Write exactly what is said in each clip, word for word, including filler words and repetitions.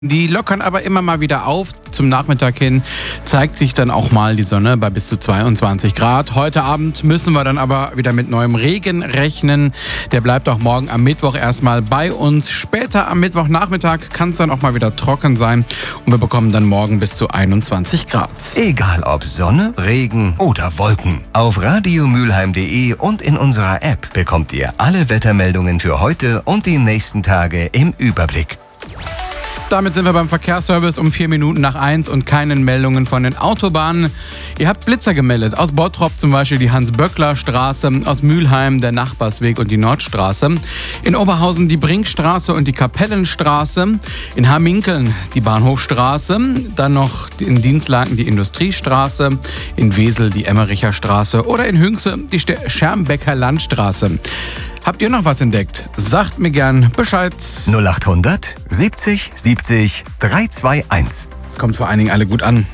Die lockern aber immer mal wieder auf. Zum Nachmittag hin zeigt sich dann auch mal die Sonne bei bis zu zweiundzwanzig Grad. Heute Abend müssen wir dann aber wieder mit neuem Regen rechnen. Der bleibt auch morgen am Mittwoch erstmal bei uns. Später am Mittwochnachmittag kann es dann auch mal wieder trocken sein. Und wir bekommen dann morgen bis zu einundzwanzig Grad. Egal ob Sonne, Regen oder Wolken. Auf radiomülheim punkt de und in unserer App bekommt ihr alle Wettermeldungen für heute und die nächsten Tage im Überblick. Damit sind wir beim Verkehrsservice um vier Minuten nach eins und keinen Meldungen von den Autobahnen. Ihr habt Blitzer gemeldet. Aus Bottrop zum Beispiel die Hans-Böckler-Straße, aus Mülheim der Nachbarsweg und die Nordstraße. In Oberhausen die Brinkstraße und die Kapellenstraße. In Hamminkeln die Bahnhofstraße. Dann noch in Dienstlaken die Industriestraße. In Wesel die Emmericher Straße. Oder in Hünxe die Schermbecker Landstraße. Habt ihr noch was entdeckt? Sagt mir gern Bescheid. null achthundert siebzig siebzig dreihundertzweiundzwanzig. Kommt vor allen Dingen alle gut an.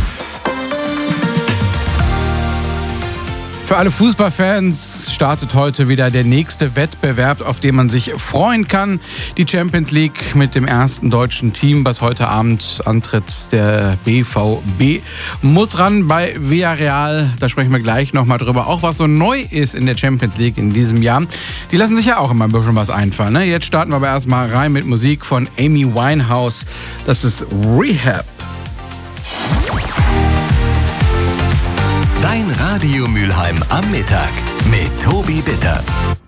Für alle Fußballfans startet heute wieder der nächste Wettbewerb, auf den man sich freuen kann. Die Champions League mit dem ersten deutschen Team, was heute Abend antritt, der B V B, muss ran bei Villarreal. Da sprechen wir gleich nochmal drüber. Auch was so neu ist in der Champions League in diesem Jahr. Die lassen sich ja auch immer ein bisschen was einfallen. Ne? Jetzt starten wir aber erstmal rein mit Musik von Amy Winehouse. Das ist Rehab. Dein Radio Mülheim am Mittag mit Tobi Bitter.